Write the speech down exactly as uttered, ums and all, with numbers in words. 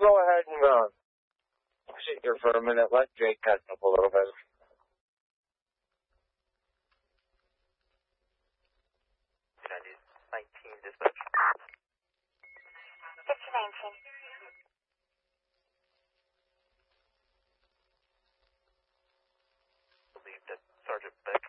go ahead and uh, sit here for a minute. Let Jake catch up a little bit. nineteen dispatch. fifty nineteen. Believe that Sergeant Beck